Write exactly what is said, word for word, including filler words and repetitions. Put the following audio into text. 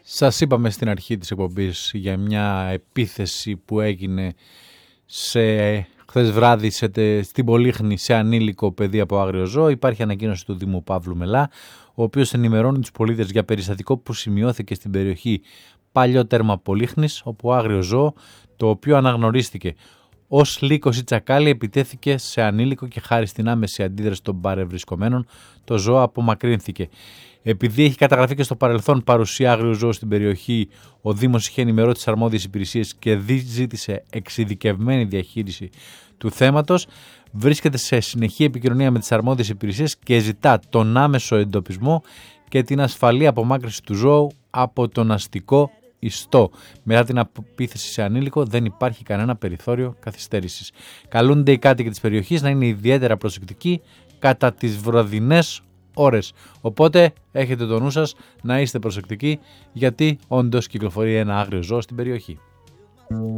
Σας είπαμε στην αρχή της εκπομπής για μια επίθεση που έγινε σε, χθες βράδυ σε, στην Πολύχνη σε ανήλικο παιδί από άγριο ζώο. Υπάρχει ανακοίνωση του Δήμου Παύλου Μελά, ο οποίος ενημερώνει τους πολίτες για περιστατικό που σημειώθηκε στην περιοχή Παλιό Τέρμα Πολύχνης, όπου άγριο ζώο, το οποίο αναγνωρίστηκε ως λύκος ή τσακάλι, επιτέθηκε σε ανήλικο και χάρη στην άμεση αντίδραση των παρευρισκομένων το ζώο απομακρύνθηκε. Επειδή έχει καταγραφεί και στο παρελθόν παρουσία άγριου ζώου στην περιοχή, ο Δήμος είχε ενημερώσει τις αρμόδιες υπηρεσίες και ζήτησε εξειδικευμένη διαχείριση του θέματος. Βρίσκεται σε συνεχή επικοινωνία με τις αρμόδιες υπηρεσίες και ζητά τον άμεσο εντοπισμό και την ασφαλή απομάκρυνση του ζώου από τον αστικό ιστό. Μετά την επίθεση σε ανήλικο δεν υπάρχει κανένα περιθώριο καθυστέρησης. Καλούνται οι κάτοικοι της περιοχής να είναι ιδιαίτερα προσεκτικοί κατά τις βραδινές ώρες. Οπότε έχετε το νου σας να είστε προσεκτικοί, γιατί όντως κυκλοφορεί ένα άγριο ζώο στην περιοχή.